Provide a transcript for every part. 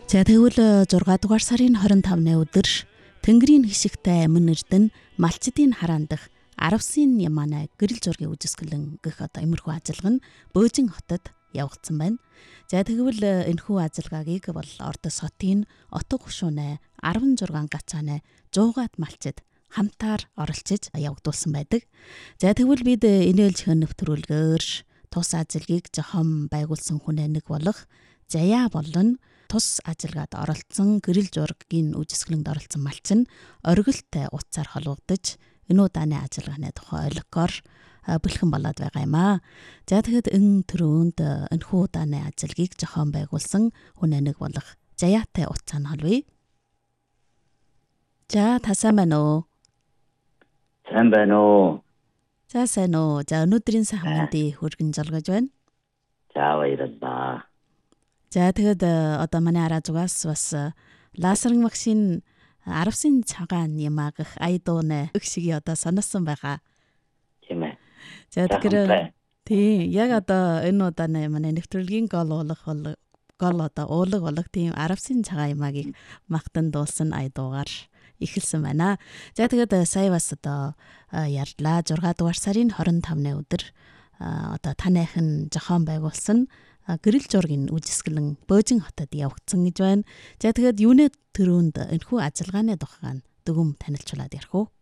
За тэгвэл 6 дугаар сарын 25-ны өдөр Тэнгэрийн хишигтэй амин эрдэнэ Малчдын хараан дах 10-сын Яманай гэрэл зургийн үжисгэлэн гэх иймэрхүү ажиллагаа нь Бөөжин хотод явагдсан байна. За тэгвэл энэхүү ажиллагаагийг бол Ордос хотын Отго хушуунай 16 гацаанай 100-аад малчид хамтаар оролцож явагдуулсан байдаг. За тэгвэл бид инээлжхэн нэвтрүүлгээр тус ажиллагийг зохион байгуулсан хүнээ нэг болох Заяа болон тус ажиллагаад оролцсон гэрэл зургийн үжисгэлэнд оролцсон малчин оргилтой утсаар холбогдож энэ удааны ажиллагааны тухай ойлгохоор бэлхэн болоод байгаа юм аа. За тэгэхэд энэ төрөнд энэхүү удааны ажиллагийг зохион байгуулсан хүнээ нэг болох Заяатай утсаа нь холбоё. За тасаа байна уу? Сайн байна уу? За сайн уу. За өнөөдрийн сайхан мэндийг хүргэн залгаж байна. За баярлалаа. За тэгэхэд одоо манай араазугаас бас лазерын вакцины 10-сын цагаан ямаагах айдуунэ шиг одоо санасан байгаа. Тийм ээ. За тэгэхээр тийм яг одоо энэ удааны манай нэвтрүүлгийн гол одоо уулаг болог тийм 10-сын цагаан ямаагийг магтан дуулсан айдуугаар эхэлсэн байна. За тэгээд сая бас одоо ярьлаа 6 дугаар сарын 25-ны өдөр одоо таныхын зохион байгуулсан гэрэл зургийн үжисгэлэн Бөөжин хотод явагдсан гэж байна. За тэгээд юунэ төрөнд энэхүү ажиллагааны тухай дүгм танилцуулаад ярих уу?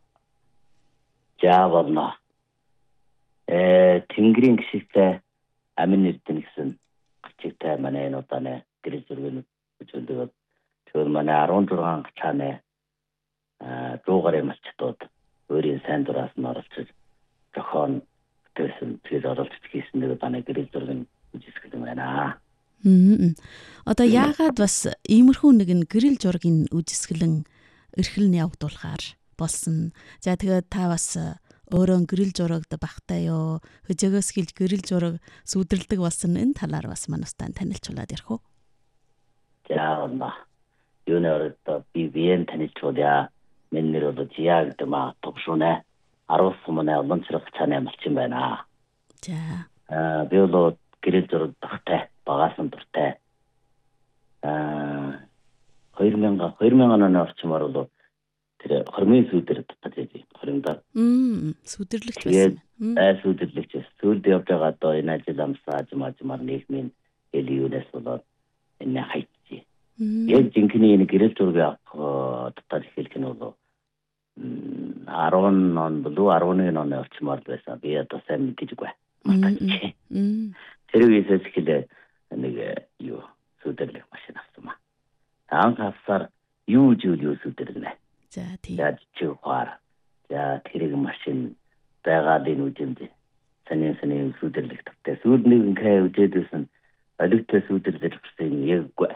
За болно. Тэнгэрийн гişigтэй амин эрдэнэ гэсэн гачигтай манай энэ удааны гэрэл зургийн үжиглэлд тэр манай 16 гачааны 100 гаруй малчдууд өөрийн сайн дураас нь оролцож зохион бүтээсэн тэр оролцож хийсэн нэг удааны гэрэл зургийн үжисгэлэн байна. Одоо яагаад бас иймэрхүү нэгэн гэрэл зургийн үжисгэлэн эрхлэн явагдуулахаар болсон. За тэгээд та бас өөрөө гэрэл зурагд багтай юу? Хөжөөгөөс хэлж гэрэл зураг сүдрэлдэг болсон энэ талаар бас манайстаа танилцуулаад ярих уу? За оноо. Юунаар би биеэн танилцуулъя. Миний нэр бол Заяа гэдэг маа тогшуунэ. 10 сумны олонцрох цааны малчин байна. За. Би бол гэрэл зураг багтай, багаасан дуртай. 2000 оны орчмоор бол тэр хормын сүдэр татаж ийм хоримдаа. Сүдэрлэгч байсан. Сүдэрлэгч. Сүлд явж байгаа одоо энэ ажил амсаажмаар нийгмийн элиюнес болоод энэ хайцгий. Яг жинхэнэ энэ гэрэл зургийг татаж эхэлэх нь бол 10 он болов 11 оны орчмоор байсан. Би одоо сайн мэдэж үгүй. Тэр үеэс эхлээ нэг юу сүдэрлэх машин авсан маа. Анх авсаар юу сүдэрлэнэ. За тийм. За чигвар. За тэрэг машин байгаад энэ үжинд санийн сүдэрлэх тавтай. Сүүл нэг ингээ үжээдсэн олигтой сүдэрлэх гэсэн яггүй.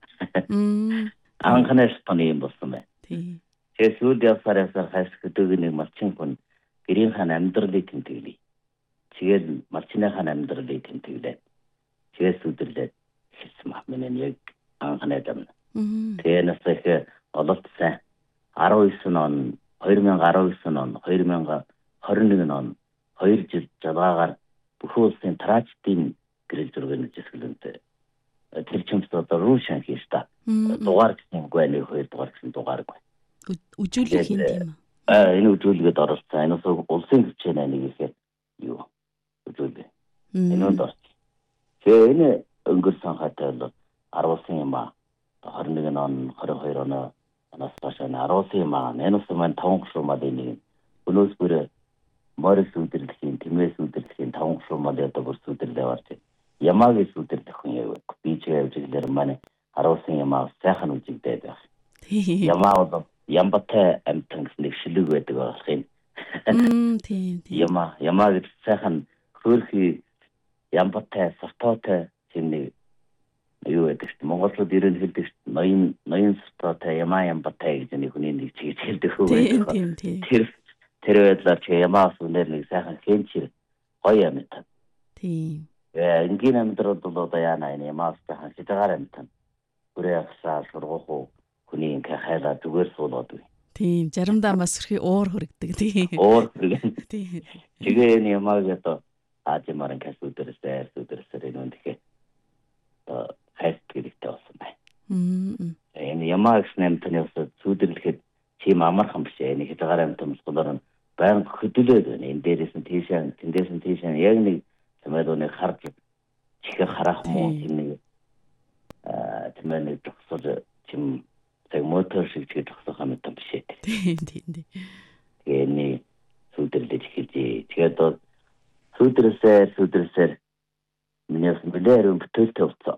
Анхнаас тоны юм болсон бай. Тийм. Тэгээ сүүл явсаар хас гэдэг нэг малчин хүн гэрийн хаан амьдралыг тэмдэглэе. Тэгээд малчныхаа амьдралыг тэмдэглээ. Тэгээд сүдэрлээд хэлсэн маа. Миний яг анхнаа дам. Тэгээ насаа ололтсан 19 он 2019 он 2021 он 2 жил жалгаагаар бүх улсын трагедийн гэрэл зургийн үжисгэлэнт тэр чимс одоо рушан хийж та дугаар гэсэн үгүй нэг 2 дугаар гэсэн дугааргүй. Үжүүлэх юм тийм үү? Энэ үжүүлгээд оролцсон. Энэ улсын хэмжээний нэг ихээр юу үжүүлээ. Энэ нь дорч. Тэгээ энэ өнгөрсөн хатаа бол 10 юм аа 21 он 22 он анаас хойш 10 юм аа энэ маань 5 гушуумад нэг өнөөс бүр морис үдэрлэхийн тэмээс үдэрлэхийн 5 гушуумад одоо бүр сүдэрлээ орж ямаагийн сүдэрлэх хүн яв. Би ч явж ирлэр маань 10 юм аа сайхан үжигдээд байх. Ямаа бол ямбатай амтан гэсэн нэг шилэг байдаг болох юм. Тийм. Ямаа гэж сайхан хөөрхий ямбатай сортоотой тийм нэг юу гэдэг чинь монголчууд ерөн хэлдэг чинь ноён сортоотой ямбатай гэж нэг хүний нэг чиг хэлдэг хөө. Тийм. Тэр байдлаар чи ямаас үнээр нэг сайхан хэнчир гоё юм тань. Тийм. Энгийн амьдрал бол одоо яана энэ ямаас сайхан хитагаар юм тань. Бүрээ хасаа сургах хүний ингээ хайлаа зүгээр суулгаад үе. Тийм, заримдаа бас хэрхий уур хүрэгдэг тийм. Уур хүрэг. Тийм. Тэгээ энэ ямааг одоо аажмаар ингээ сүдэрсээр энэ үндэхээ хайст хэрэгтэй болсон байна. Энэ ямаа гэснээр таны бас зүудэрлэхэд тийм амархан биш. Энэ хязгаар амт болохоор баян хөдөлөөд байна. Энэ дээрээс нь тийшээ, тэндээс нь тийшээ яг нэг тэмээлүүнийг харж чихэр харах муу тийм нэг тэмээлэг зогсол тийм тэг мотор шиг зогсох юм байна биш. Тийм. Тэгээ нэг зүудэрлэж хэлээ. Тэгээд сүдэрсээр минийс мэдээр бүтээлтэй уцаа.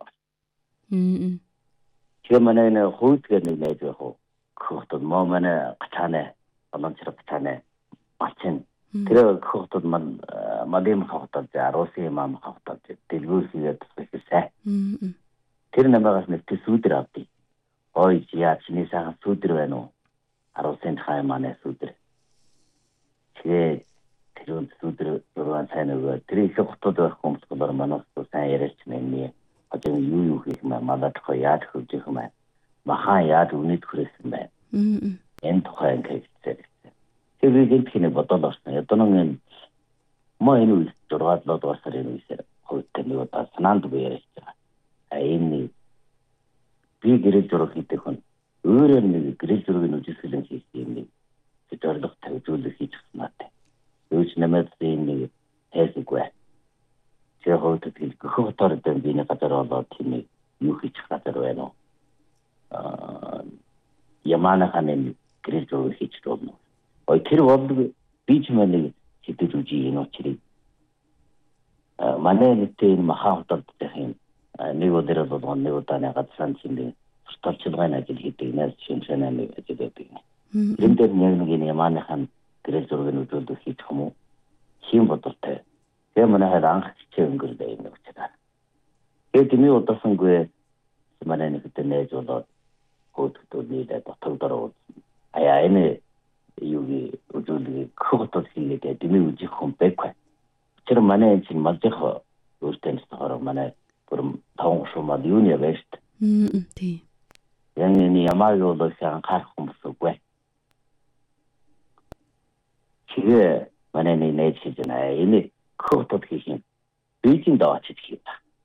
Тэгээ манай нэг хүйтгэр нэг найз байх уу. Хөхтөд моо манай гацаанаа боломжтой гацаанаа мачин. Тэр хөхтөд мадим хөхтөд 10 мам хөхтөд дэлгүүр хийгээд тусгайсаа. Тэр намайгаас нэг сүдэр авдий. Ой яа чиний сайхан сүдэр байна уу? 10 хай манай сүдэр. Тэгээ тэр сүдэр зурван сайн нөгөө тэр их хотод байх хүмүүс болохоор манаас сайн яриач нэмээ. Одоо юу хийх юм малатхоо яаж хөвжих юм махан яаж үнэт хүрээсэн байна. Энэ тухай ингээд хэлсэн. Тэр үед тийм бодол орсон. Одоо нэг маа энэ 6-7 дугаар сарын үеэр хойтой нэг удаа санаанд яриач байгаа. Энэ би гэрэл зураг хийдэг хүн өөрөө нэг гэрэл зургийг үжиглэн хийсэн юм нэг зорилго тавьжуулах хийж гснаатай. Юуч нэмээд энэ хэсэггүй. Тэр хойтой тийм гөхөөр дэм би нэг газар болоод тийм юу хийж газар байна уу? Ямана ханын гэрэл зураг хийж болно. Ой тэр бол би ч мань хэдэж үжи энэ очрыг манай нэгтэй махан хотод тийм нэг өдөр болгоно нэг удаа нэг газрын чинь сурталчилгааны ажил хийдэг нас шинжлэх ухааны ажил хийдэг. Энэ дээр нэг ямааныхан гэрэл зургийг үзүүлдэг хийх юм уу? Хин бодолтой. Тэгээ манай анх хичээл өнгөрдөө юм учраас. Тэгээд миний удаасангүй манай нэгтэй нээж болоод хөдөлгөөний дотор аяа энэ юуги үзүүлгийг хөгтөд хийгээд дэмий үжих хүн байхгүй. Тэр манай энэ чинь малдах өөртөө болохоор манай бүр таван шумад юу нэ байж. Тийм. Яг энэ ямааг болоо анхаарах хүмүүс үгүй. Тэгээ манай нээж хийж байна. Энэ хөгтөд хийх юм. Бийжинд очиж хийх.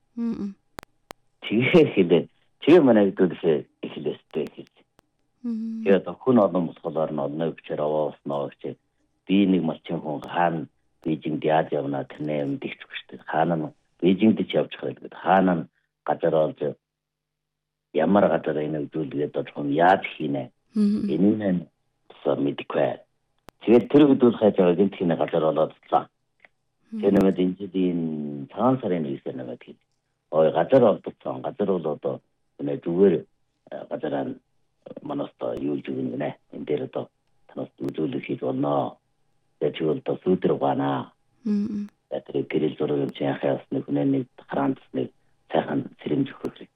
Тэгээ манай гэдэгт эхлэстэй хийж. Тэгээд хүн олон болохоор нь олно бичээр авааснаа гэж би нэг малчин хүн хаана Бээжинд яаж явна тэрнээ мэдчихв шүү дээ. Хаана Бээжинд ч явж байгаа гэдэг. Хаана газар олж ямар газар энэ үзүүлгээд бодох юм яаж хийнэ. Энэ нь мэдгүй. Тэгээд тэр хөдөл хайж байгаа гэнт хийнэ газар олоод цаа. Тэр нэмээд энэ цагаан сарын 9-ээр нэмээд хий. Ой газар олдсон. Газар бол одоо энэ зүгээр газараа манаас юу зүйл гэнэ. Энэ дээр одоо танаас үзүүлэх хийж болно. Тэгвэл то сүдэр гана. Тэр гэрэл зураг чинь хаяас нэг хүнээ нэг хараандс нэг сайхан сэрэмж өгөх хэрэгтэй.